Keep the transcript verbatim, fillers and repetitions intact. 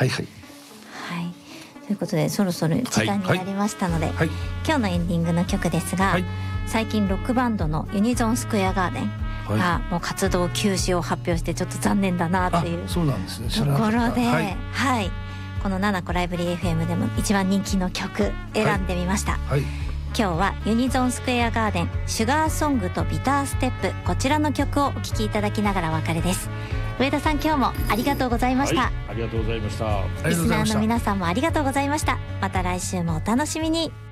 はいはい。 はい。ということでそろそろ時間になりましたので、はいはい、今日のエンディングの曲ですが、はい、最近ロックバンドのユニゾンスクエアガーデンがもう活動休止を発表してちょっと残念だなっていうところで、はい、はい、このナナコライブリー エフエム でも一番人気の曲選んでみました。はいはい、今日はユニゾンスクエアガーデンシュガーソングとビターステップ、こちらの曲をお聴きいただきながらお別れです。上田さん、今日もありがとうございました。はい、 ありがとうございました。 リスナーの皆さんもありがとうございました。また来週もお楽しみに。